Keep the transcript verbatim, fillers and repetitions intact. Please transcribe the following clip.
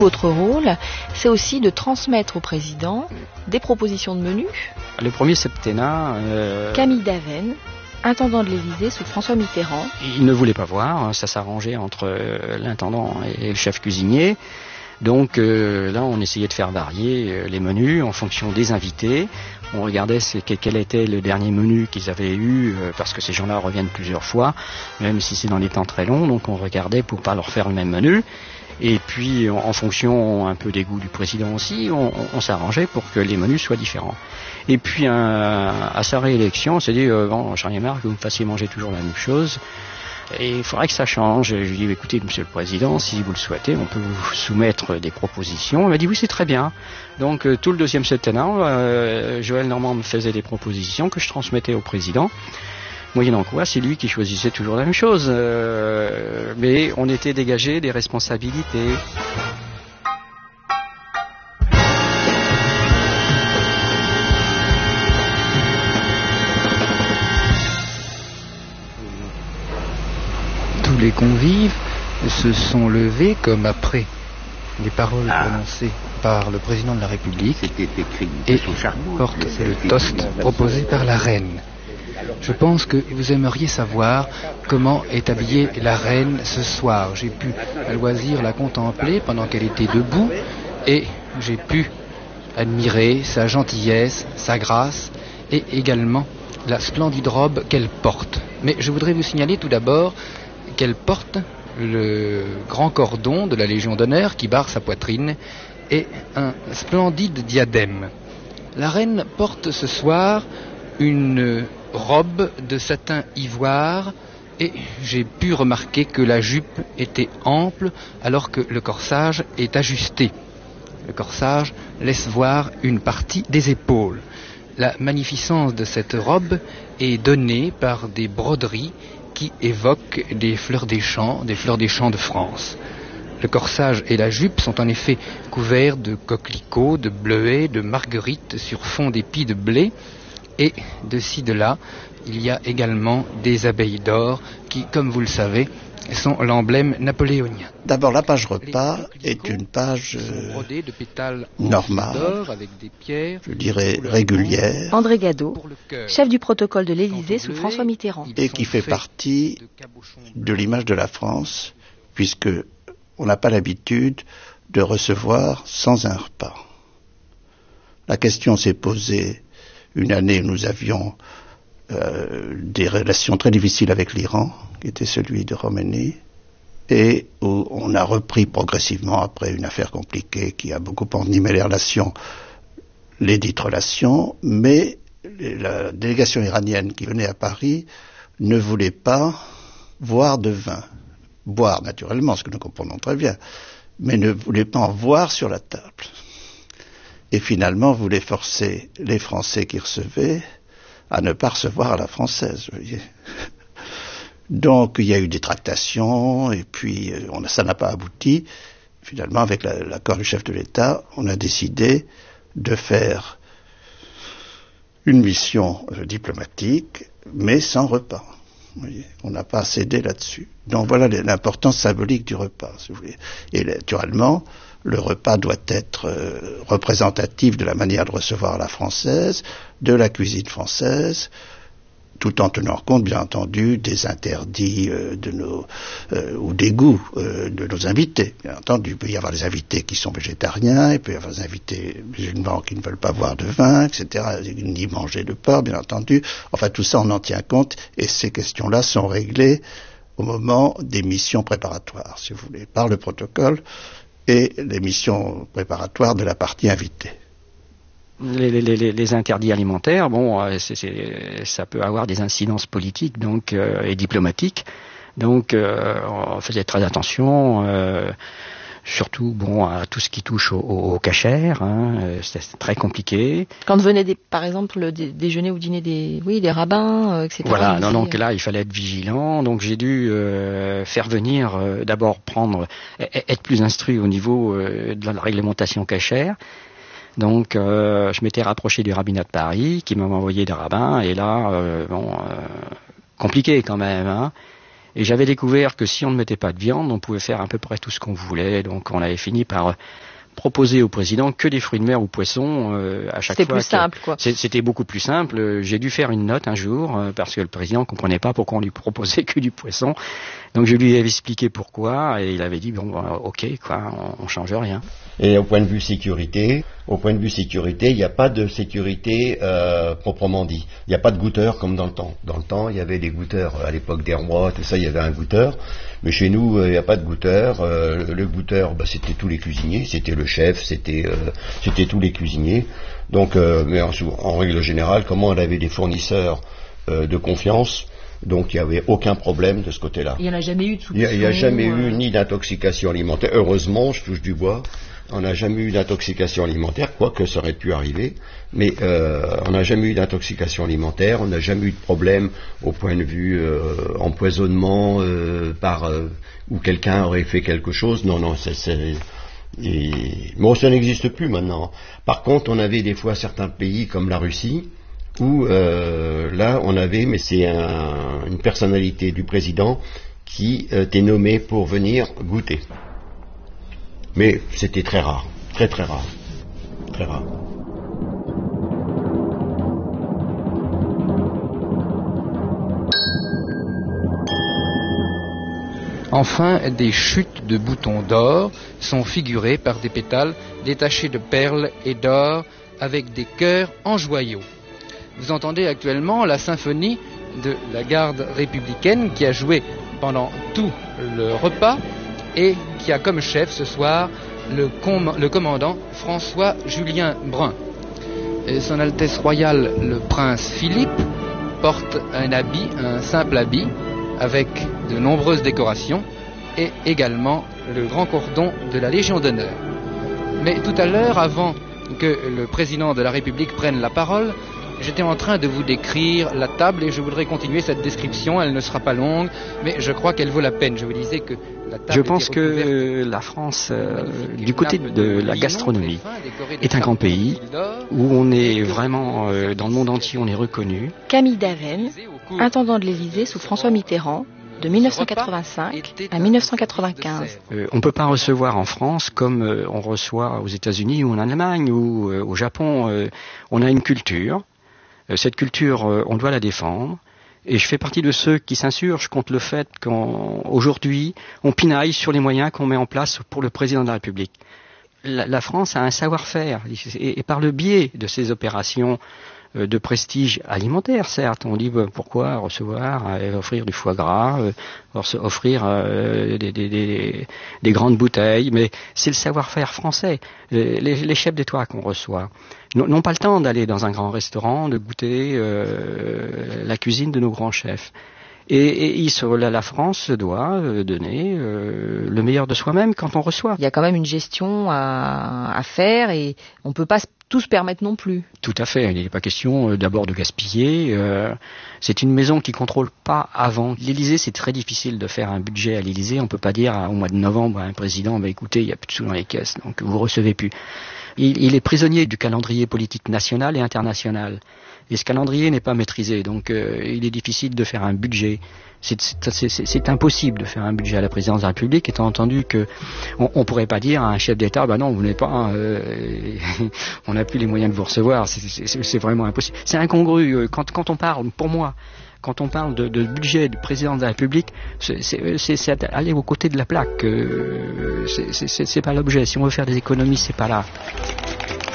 Votre rôle, c'est aussi de transmettre au président des propositions de menu. Le premier septennat... Euh... Camille Daven, intendant de l'Élysée sous François Mitterrand. Il ne voulait pas voir, ça s'arrangeait entre l'intendant et le chef cuisinier. Donc euh, là, on essayait de faire varier les menus en fonction des invités. On regardait quel était le dernier menu qu'ils avaient eu, euh, parce que ces gens-là reviennent plusieurs fois, même si c'est dans des temps très longs. Donc on regardait pour pas leur faire le même menu. Et puis, en fonction un peu des goûts du président aussi, on, on, on s'arrangeait pour que les menus soient différents. Et puis, un, à sa réélection, on s'est dit, euh, bon, j'en ai marre que vous me fassiez manger toujours la même chose. Et il faudrait que ça change. Je lui ai dit, écoutez, monsieur le président, si vous le souhaitez, on peut vous soumettre des propositions. Il m'a dit, oui, c'est très bien. Donc, euh, tout le deuxième septennat, euh, Joël Normand me faisait des propositions que je transmettais au président. Moyennant quoi, c'est lui qui choisissait toujours la même chose. Euh, mais on était dégagé des responsabilités. Tous les convives se sont levés comme après les paroles ah. prononcées par le président de la République et portent le toast proposé par la reine. Je pense que vous aimeriez savoir comment est habillée la reine ce soir. J'ai pu à loisir la contempler pendant qu'elle était debout et j'ai pu admirer sa gentillesse, sa grâce et également la splendide robe qu'elle porte. Mais je voudrais vous signaler tout d'abord qu'elle porte le grand cordon de la Légion d'honneur qui barre sa poitrine et un splendide diadème. La reine porte ce soir une robe de satin ivoire et j'ai pu remarquer que la jupe était ample alors que le corsage est ajusté. Le corsage laisse voir une partie des épaules. La magnificence de cette robe est donnée par des broderies qui évoquent des fleurs des champs, des fleurs des champs de France. Le corsage et la jupe sont en effet couverts de coquelicots, de bleuets, de marguerites sur fond d'épis de blé. Et de ci, de là, il y a également des abeilles d'or qui, comme vous le savez, sont l'emblème napoléonien. D'abord, la page repas est une page euh, normale, je dirais régulière. André Gadeau, chef du protocole de l'Élysée sous François Mitterrand. Et qui fait partie de l'image de la France, puisque on n'a pas l'habitude de recevoir sans un repas. La question s'est posée une année où nous avions euh, des relations très difficiles avec l'Iran, qui était celui de Khomeini, et où on a repris progressivement, après une affaire compliquée qui a beaucoup envenimé les relations, les dites relations, mais la délégation iranienne qui venait à Paris ne voulait pas boire de vin. Boire, naturellement, ce que nous comprenons très bien, mais ne voulait pas en voir sur la table. Et finalement, voulait forcer les Français qui recevaient à ne pas recevoir à la française, vous voyez. Donc, il y a eu des tractations, et puis on a, ça n'a pas abouti. Finalement, avec la, l'accord du chef de l'État, on a décidé de faire une mission euh, diplomatique, mais sans repas. Vous voyez, on n'a pas cédé là-dessus. Donc voilà l'importance symbolique du repas, si vous voulez. Et naturellement, le repas doit être euh, représentatif de la manière de recevoir la française, de la cuisine française, tout en tenant compte, bien entendu, des interdits euh, de nos euh, ou des goûts euh, de nos invités. Bien entendu, il peut y avoir des invités qui sont végétariens, il peut y avoir des invités musulmans qui ne veulent pas boire de vin, et cetera, ni manger de porc, bien entendu. Enfin, tout ça, on en tient compte, et ces questions-là sont réglées au moment des missions préparatoires, si vous voulez, par le protocole et les missions préparatoires de la partie invitée. Les, les, les, les interdits alimentaires, bon, c'est, c'est, ça peut avoir des incidences politiques donc euh, et diplomatiques. Donc, euh, on faisait très attention, euh, surtout bon à tout ce qui touche au, au, au cachère. Hein, c'est, c'est très compliqué. Quand venait des, par exemple le dé, déjeuner ou dîner des, oui, des rabbins, euh, et cetera. Voilà. Non, donc là, il fallait être vigilant. Donc, j'ai dû euh, faire venir, euh, d'abord prendre, être plus instruit au niveau euh, de la réglementation cachère. Donc, euh, je m'étais rapproché du rabbinat de Paris, qui m'a envoyé des rabbins, et là, euh, bon, euh, compliqué quand même, hein. Et j'avais découvert que si on ne mettait pas de viande, on pouvait faire à peu près tout ce qu'on voulait. Donc on avait fini par proposer au président que des fruits de mer ou poissons euh, à chaque fois. C'était plus simple, quoi. C'était beaucoup plus simple. J'ai dû faire une note un jour euh, parce que le président comprenait pas pourquoi on lui proposait que du poisson. Donc je lui avais expliqué pourquoi et il avait dit bon, bah, ok, quoi, on, on change rien. Et au point de vue sécurité, au point de vue sécurité, il n'y a pas de sécurité euh, proprement dit. Il n'y a pas de goûteur comme dans le temps. Dans le temps, il y avait des goûteurs à l'époque des rois, tout ça, il y avait un goûteur. Mais chez nous, il n'y a pas de goûteur. Euh, le goûteur, bah, c'était tous les cuisiniers, c'était le chef, c'était euh, c'était tous les cuisiniers. Donc, euh, mais en, en règle générale, comment on avait des fournisseurs euh, de confiance. Donc il n'y avait aucun problème de ce côté-là. Il n'y en a jamais eu de soupçon. Il n'y a, a jamais euh... eu ni d'intoxication alimentaire. Heureusement, je touche du bois, on n'a jamais eu d'intoxication alimentaire, quoique ça aurait pu arriver. Mais euh, on n'a jamais eu d'intoxication alimentaire, on n'a jamais eu de problème au point de vue euh, empoisonnement euh, par euh, où quelqu'un aurait fait quelque chose. Non, non, c'est... c'est et... Bon, ça n'existe plus maintenant. Par contre, on avait des fois certains pays comme la Russie, où euh, là on avait, mais c'est un, une personnalité du président qui euh, était nommée pour venir goûter. Mais c'était très rare, très très rare, très rare. Enfin, des chutes de boutons d'or sont figurées par des pétales détachés de perles et d'or avec des cœurs en joyaux. Vous entendez actuellement la symphonie de la garde républicaine qui a joué pendant tout le repas et qui a comme chef ce soir le, com- le commandant François-Julien Brun. Et Son Altesse Royale le Prince Philippe porte un habit, un simple habit avec de nombreuses décorations et également le grand cordon de la Légion d'honneur. Mais tout à l'heure, avant que le président de la République prenne la parole, j'étais en train de vous décrire la table et je voudrais continuer cette description. Elle ne sera pas longue, mais je crois qu'elle vaut la peine. Je vous disais que la table Je pense que la France, euh, du côté de la gastronomie, est un grand pays où on est vraiment, euh, dans le monde entier, on est reconnu. Camille Daven, intendant de l'Élysée sous François Mitterrand, de mille neuf cent quatre-vingt-cinq à mille neuf cent quatre-vingt-quinze. Euh, on ne peut pas recevoir en France comme euh, on reçoit aux États-Unis ou en Allemagne ou euh, au Japon. Euh, on a une culture. Cette culture, on doit la défendre. Et je fais partie de ceux qui s'insurgent contre le fait qu'aujourd'hui, on pinaille sur les moyens qu'on met en place pour le président de la République. La, la France a un savoir-faire. Et, et par le biais de ces opérations euh, de prestige alimentaire, certes, on dit bah, pourquoi recevoir, euh, offrir du foie gras, euh, offrir euh, des, des, des, des grandes bouteilles, mais c'est le savoir-faire français. Les, les chefs d'État qu'on reçoit n'ont pas le temps d'aller dans un grand restaurant, de goûter euh, la cuisine de nos grands chefs. Et, et la, la France doit donner euh, le meilleur de soi-même quand on reçoit. Il y a quand même une gestion à, à faire et on ne peut pas tout se permettre non plus. Tout à fait. Il n'est pas question euh, d'abord de gaspiller. Euh, c'est une maison qui ne contrôle pas avant. L'Élysée, c'est très difficile de faire un budget à l'Élysée. On ne peut pas dire au mois de novembre à un président, bah, écoutez, il n'y a plus de sous dans les caisses, donc vous ne recevez plus. Il, il est prisonnier du calendrier politique national et international. Et ce calendrier n'est pas maîtrisé, donc euh, il est difficile de faire un budget. C'est, c'est, c'est, c'est impossible de faire un budget à la présidence de la République, étant entendu que on, on pourrait pas dire à un chef d'État, bah non, vous n'êtes pas, euh, on n'a plus les moyens de vous recevoir. C'est, c'est, c'est vraiment impossible. C'est incongru quand, quand on parle, pour moi. Quand on parle de, de budget du président de la République, c'est, c'est, c'est, c'est aller aux côtés de la plaque. Euh, c'est, c'est, c'est pas l'objet. Si on veut faire des économies, c'est pas là.